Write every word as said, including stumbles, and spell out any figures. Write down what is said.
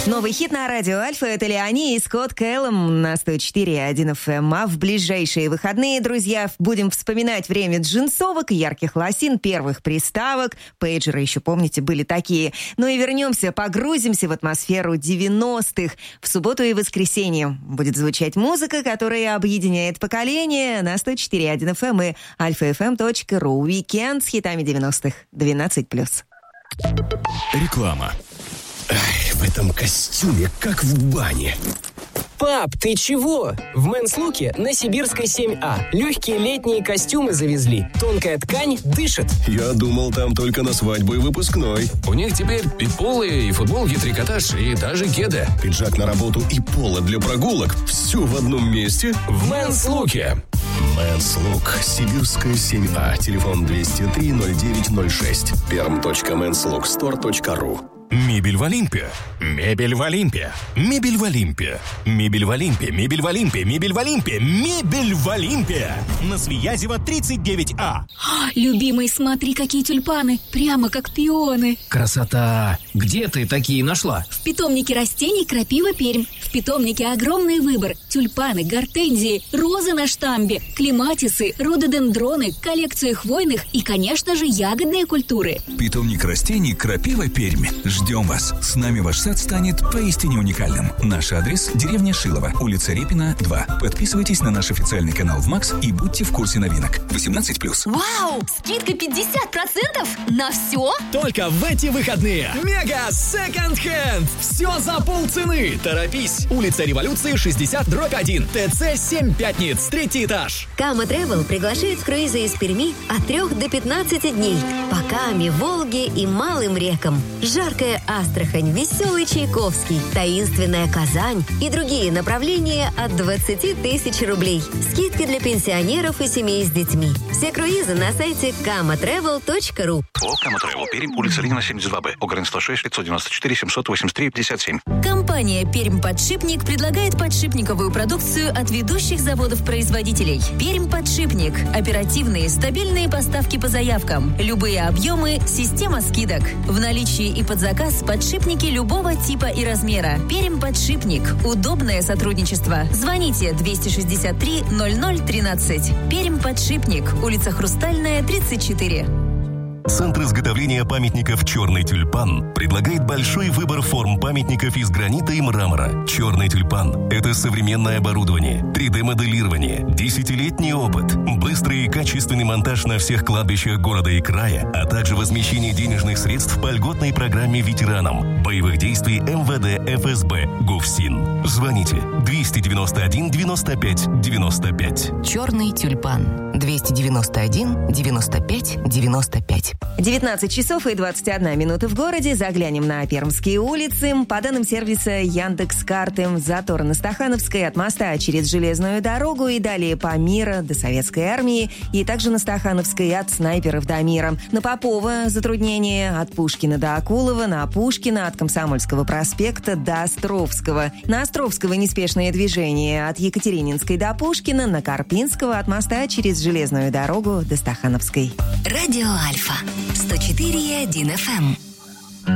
Новый хит на радио Альфа — это Леони и Скотт Кэллом на сто четыре и один эф эм. А в ближайшие выходные, друзья, будем вспоминать время джинсовок, ярких лосин, первых приставок. Пейджеры еще, помните, были такие. Ну и вернемся, погрузимся в атмосферу девяностых. В субботу и воскресенье будет звучать музыка, которая объединяет поколения на сто четыре и один эф эм и альфа эф эм точка ру. Уикенд с хитами девяностых. двенадцать плюс. Реклама. Ай, в этом костюме, как в бане. Пап, ты чего? В Men's Look'е на Сибирской семь А легкие летние костюмы завезли. Тонкая ткань дышит. Я думал, там только на свадьбу и выпускной. У них теперь и поло, и футболки, трикотаж, и даже кеды. Пиджак на работу и поло для прогулок. Все в одном месте. В Men's Look'е. Men's Look. Сибирская семь А. Телефон двести три ноль девять ноль шесть. перм точка мэнс лук стор точка ру. Мебель в Олимпе. Мебель в Олимпе. Мебель в Олимпе. Мебель в Олимпе. Мебель в Олимпе. Мебель в Олимпе. Мебель в Олимпе. На Свиязева тридцать девять А. Любимый, смотри, какие тюльпаны. Прямо как пионы. Красота! Где ты такие нашла? В питомнике растений «Крапива Пермь». В питомнике огромный выбор. Тюльпаны, гортензии, розы на штамбе, клематисы, рододендроны, коллекция хвойных и, конечно же, ягодные культуры. Питомник растений «Крапива Пермь». Ждем вас. С нами ваш сад станет поистине уникальным. Наш адрес – деревня Шилово, улица Репина, два. Подписывайтесь на наш официальный канал в Макс и будьте в курсе новинок. восемнадцать плюс. Вау! Скидка пятьдесят процентов на все? Только в эти выходные. Мега Second Hand. Все за полцены. Торопись. Улица Революции, шестьдесят дробь один. ТЦ семь Пятниц. Третий этаж. Кама Travel приглашает в круизы из Перми от трех до пятнадцати дней. По Каме, Волге и малым рекам. Жаркая Астрахань, веселый Чайковский, таинственная Казань и другие направления от двадцати тысяч рублей. Скидки для пенсионеров и семей с детьми. Все круизы на сайте кама трэвел точка ру. О, Кама Travel, Пермь, улица Ленина, семьдесят два Б, Огрен сто шесть, пятьсот девяносто четыре, семьсот восемьдесят три, пятьдесят семь. Компания «Пермь-Подшипник» предлагает подшипниковую продукцию от ведущих заводов-производителей. «Пермь-Подшипник». Оперативные, стабильные поставки по заявкам. Любые объемы, система скидок. В наличии и под заказ подшипники любого типа и размера. «Пермь-Подшипник». Удобное сотрудничество. Звоните двести шестьдесят три ноль ноль тринадцать. «Пермь-Подшипник». Улица Хрустальная, тридцать четыре. Центр изготовления памятников «Черный тюльпан» предлагает большой выбор форм памятников из гранита и мрамора. «Черный тюльпан» — это современное оборудование, три дэ-моделирование, десятилетний опыт, быстрый и качественный монтаж на всех кладбищах города и края, а также возмещение денежных средств по льготной программе ветеранам боевых действий эм вэ дэ, эф эс бэ, ГУФСИН. Звоните двести девяносто один девяносто пять девяносто пять. «Черный тюльпан». двести девяносто один девяносто пять девяносто пять. девятнадцать часов и двадцать одна минута в городе. Заглянем на Пермские улицы. По данным сервиса Яндекс.Карты, затор на Стахановской от моста через железную дорогу и далее по Мира до Советской армии, и также на Стахановской от Снайперов до Мира. На Попова затруднение от Пушкина до Акулова, на Пушкина от Комсомольского проспекта до Островского. На Островского неспешное движение от Екатерининской до Пушкина, на Карпинского от моста через железную дорогу до Стахановской. Радио Альфа сто четыре и один эф эм.